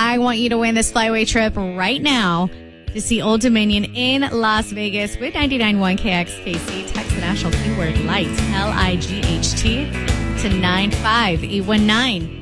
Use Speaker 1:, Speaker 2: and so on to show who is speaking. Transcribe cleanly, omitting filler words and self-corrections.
Speaker 1: I want you to win this flyaway trip right now to see Old Dominion in Las Vegas with 99.1 KXKC. Text the national keyword LIGHT, LIGHT, to 95819.